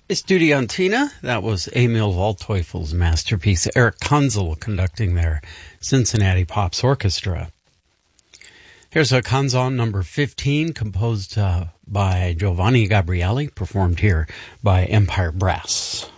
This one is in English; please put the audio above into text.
Estudiantina, that was Emil Waldteufel's masterpiece. Eric Kanzel conducting their Cincinnati Pops Orchestra. Here's a Canzon number 15, composed by Giovanni Gabrieli, performed here by Empire Brass.